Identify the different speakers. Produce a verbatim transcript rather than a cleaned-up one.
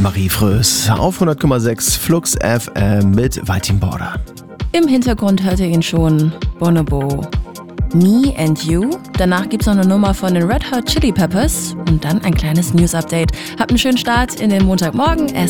Speaker 1: Marie Frös auf hundert Komma sechs Flux F M mit Whitey Border.
Speaker 2: Im Hintergrund hört ihr ihn schon, Bonobo. Me and You. Danach gibt's noch eine Nummer von den Red Hot Chili Peppers und dann ein kleines News-Update. Habt einen schönen Start in den Montagmorgen. Es